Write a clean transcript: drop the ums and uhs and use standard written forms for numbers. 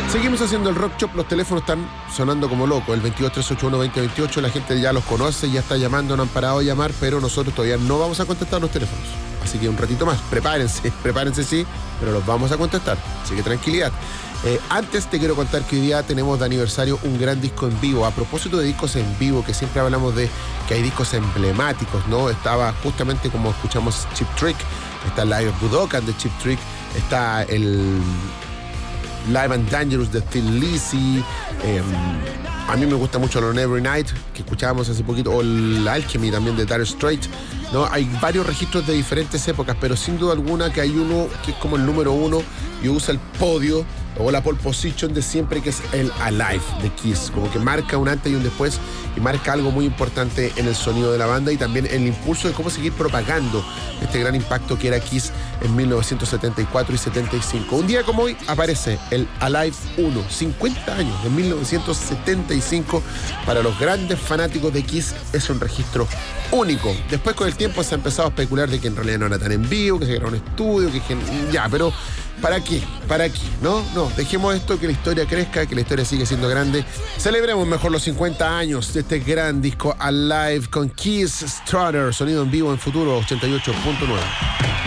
Seguimos haciendo el Rock Shop, los teléfonos están sonando como locos, el 22-381-2028, la gente ya los conoce, ya está llamando, no han parado de llamar, pero nosotros todavía no vamos a contestar los teléfonos. Así que un ratito más, prepárense sí, pero los vamos a contestar, así que tranquilidad. Antes te quiero contar que hoy día tenemos de aniversario un gran disco en vivo. A propósito de discos en vivo, que siempre hablamos de que hay discos emblemáticos, ¿no? Estaba justamente como escuchamos Cheap Trick, está Live of Budokan de Cheap Trick, está el Live and Dangerous de Thin Lizzy, a mí me gusta mucho el On Every Night, que escuchábamos hace poquito, o el Alchemy también de Dire Straits, ¿no? Hay varios registros de diferentes épocas, pero sin duda alguna que hay uno que es como el número uno y usa el podio o la pole position de siempre, que es el Alive de Kiss, como que marca un antes y un después y marca algo muy importante en el sonido de la banda y también el impulso de cómo seguir propagando este gran impacto que era Kiss en 1974 y 75. Un día como hoy aparece el Alive 1, 50 años de 1975. Para los grandes fanáticos de Kiss es un registro único. Después con el tiempo se ha empezado a especular de que en realidad no era tan en vivo, que se grabó en un estudio, que ya, pero ¿para qué? ¿Para qué? No, dejemos esto, que la historia crezca, que la historia sigue siendo grande. Celebremos mejor los 50 años de este gran disco Alive con Kiss Strutter, sonido en vivo en Futuro 88.9.